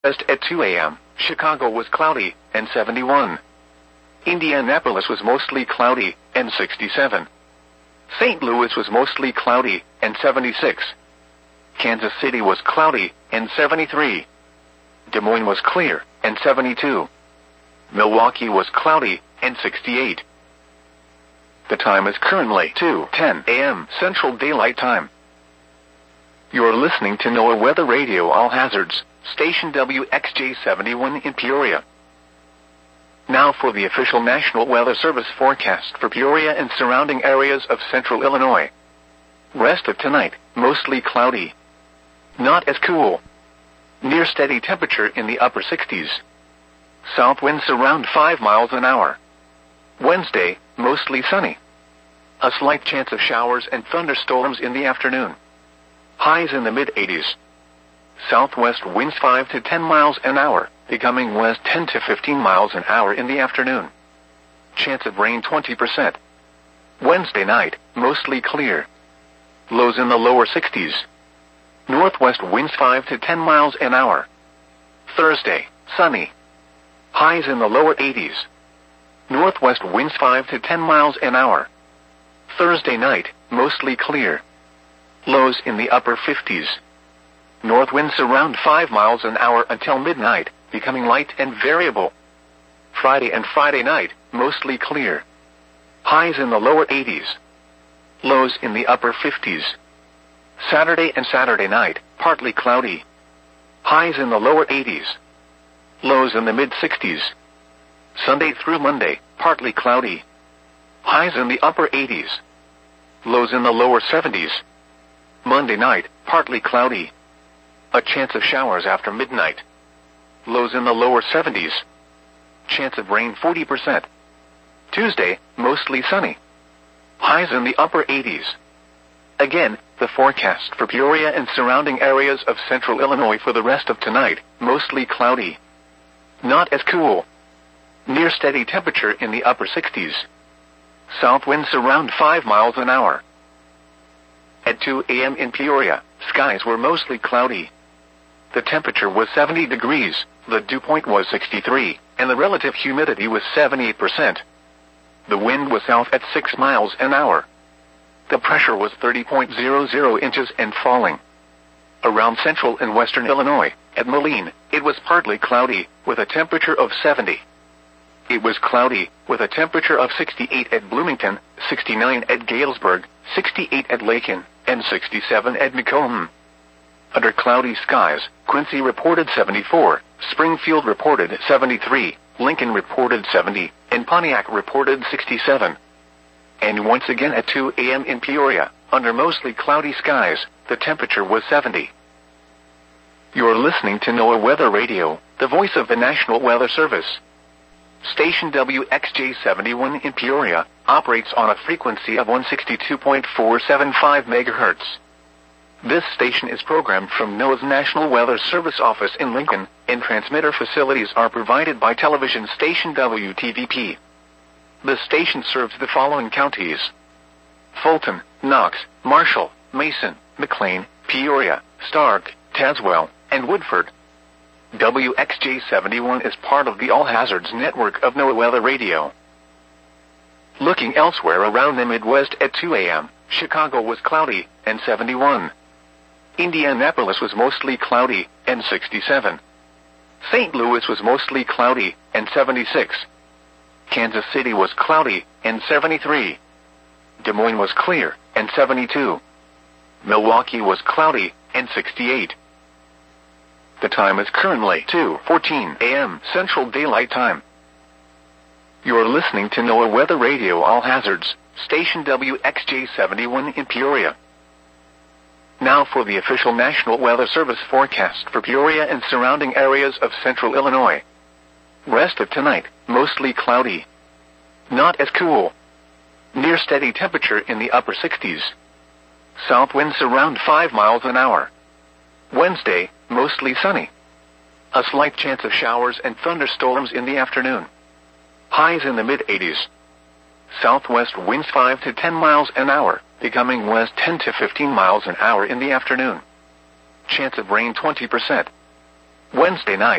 West at 2 a.m., Chicago was cloudy, and 71. Indianapolis was mostly cloudy, and 67. St. Louis was mostly cloudy, and 76. Kansas City was cloudy, and 73. Des Moines was clear, and 72. Milwaukee was cloudy, and 68. The time is currently 2:10 a.m. Central Daylight Time. You're listening to NOAA Weather Radio All Hazards, station WXJ71 in Peoria. Now for the official National Weather Service forecast for Peoria and surrounding areas of central Illinois. Rest of tonight, mostly cloudy. Not as cool. Near steady temperature in the upper 60s. South winds around 5 miles an hour. Wednesday, mostly sunny. A slight chance of showers and thunderstorms in the afternoon. Highs in the mid-80s. Southwest winds 5 to 10 miles an hour, becoming west 10 to 15 miles an hour in the afternoon. Chance of rain 20%. Wednesday night, mostly clear. Lows in the lower 60s. Northwest winds 5 to 10 miles an hour. Thursday, sunny. Highs in the lower 80s. Northwest winds 5 to 10 miles an hour. Thursday night, mostly clear. Lows in the upper 50s. North winds around 5 miles an hour until midnight, becoming light and variable. Friday and Friday night, mostly clear. Highs in the lower 80s. Lows in the upper 50s. Saturday and Saturday night, partly cloudy. Highs in the lower 80s. Lows in the mid-60s. Sunday through Monday, partly cloudy. Highs in the upper 80s. Lows in the lower 70s. Monday night, partly cloudy. A chance of showers after midnight. Lows in the lower 70s. Chance of rain 40%. Tuesday, mostly sunny. Highs in the upper 80s. Again, the forecast for Peoria and surrounding areas of central Illinois for the rest of tonight, mostly cloudy. Not as cool. Near steady temperature in the upper 60s. South winds around 5 miles an hour. At 2 a.m. in Peoria, skies were mostly cloudy. The temperature was 70 degrees, the dew point was 63, and the relative humidity was 78%. The wind was south at 6 miles an hour. The pressure was 30.00 inches and falling. Around central and western Illinois, at Moline, it was partly cloudy, with a temperature of 70. It was cloudy, with a temperature of 68 at Bloomington, 69 at Galesburg, 68 at Lakin, and 67 at Macomb. Under cloudy skies, Quincy reported 74, Springfield reported 73, Lincoln reported 70, and Pontiac reported 67. And once again at 2 a.m. in Peoria, under mostly cloudy skies, the temperature was 70. You're listening to NOAA Weather Radio, the voice of the National Weather Service. Station WXJ71 in Peoria operates on a frequency of 162.475 MHz. This station is programmed from NOAA's National Weather Service office in Lincoln, and transmitter facilities are provided by television station WTVP. The station serves the following counties: Fulton, Knox, Marshall, Mason, McLean, Peoria, Stark, Tazewell, and Woodford. WXJ71 is part of the All Hazards network of NOAA Weather Radio. Looking elsewhere around the Midwest at 2 a.m., Chicago was cloudy, and 71. Indianapolis was mostly cloudy, and 67. St. Louis was mostly cloudy, and 76. Kansas City was cloudy, and 73. Des Moines was clear, and 72. Milwaukee was cloudy, and 68. The time is currently 2:14 a.m. Central Daylight Time. You're listening to NOAA Weather Radio All Hazards, station WXJ71 in Peoria. Now for the official National Weather Service forecast for Peoria and surrounding areas of central Illinois. Rest of tonight, mostly cloudy. Not as cool. Near steady temperature in the upper 60s. South winds around 5 miles an hour. Wednesday, mostly sunny. A slight chance of showers and thunderstorms in the afternoon. Highs in the mid-80s. Southwest winds 5 to 10 miles an hour, becoming west 10 to 15 miles an hour in the afternoon. Chance of rain 20%. Wednesday night,